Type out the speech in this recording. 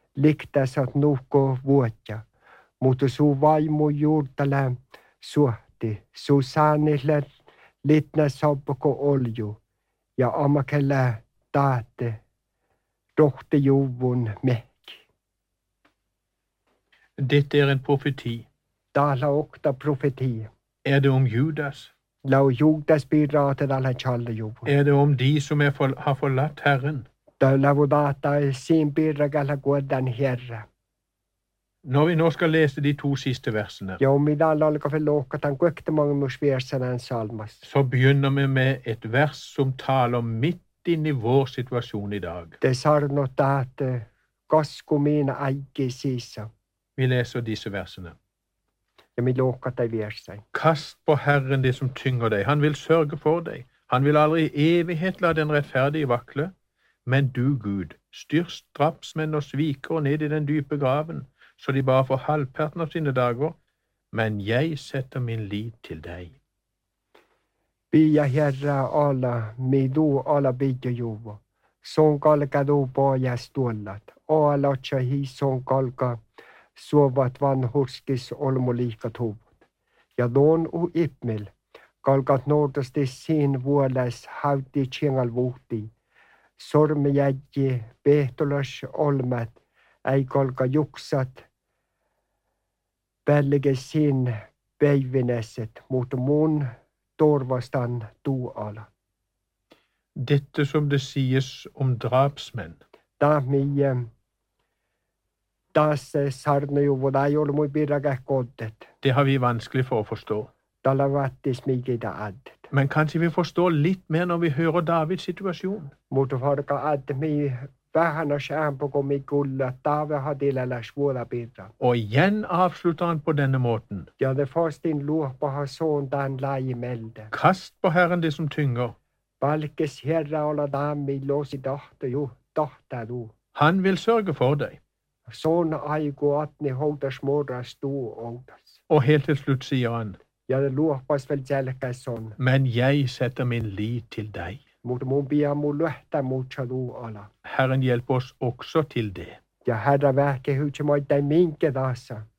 liktasat nuukko vuotta, mutta suu vaimu juurtale suhti, suu saanille litna soppako olju ja amakelle tahte rohte juvun mekki. Dette en profeti. Täällä okta profetia. Det om Judas? Lau Judas bidrar til alle kjalle juvun. Det om de som har forlatt Herren? Täällä vodata sin bidrar gården herre. Når vi nå skal lese de 2 siste versene, Ja, minä alkaa vel lohkatan kuekta magnusversanen salmast. så begynner vi med et vers som taler midt inn i vår situasjon i dag. Det sarnot att kasku mina äikki sissa. Vi leser disse versene. Ja mi lohkata versain. Kast på Herren det som tynger deg. Han vil sørge for deg. Han vil aldri i evighet la den rettferdige vakle. Men du, Gud, styr drapsmenn og svikere ned i den dype graven, så de bare får halvparten av sine dager. Men jeg setter min lit til deg. Pia herra alla, mi du alla bidja juva. Son kalka du poja stollat. Alla hi son kalka suovat vanhurskis olmoliikat huvut. Ja don u ipmil, kalkat noordasti siin vuoles hauti tjengal vuhti. Sormijäji pehtolas olmet, ei kalka juksat, pellige siin päivineset, mutta mun torvastan tuala. Dette som det sies om drapsmenn, Taas sarnajuvu ei ollut mui pirrakäh koddet. det har vi vanskelig for å forstå. Tällä vattis mikitä addet. Men kanskje vi forstår litt mer når vi hører Davids situasjon. Mutta harka adde mi vähän on sämpoko mi kulla, taave hadilällä suola pirra. Og igjen avslutter han på denne måten. Ja det fastin luopaha suuntaan lajimelde. Kast på Herren det som tynger. Palkes herra olla dammi losi tahtadu. Han vil sørge for deg. Sån aiku atni houtas morras tuu outas. Og helt til slutt sier han, Ja det luopas vel selkäs on. men jeg setter min lit til deg. Mutta mun pia mun löhtä muutsa ala. Herren hjelper oss også til det. Ja herra vähke hytsi moittain minkä taassa.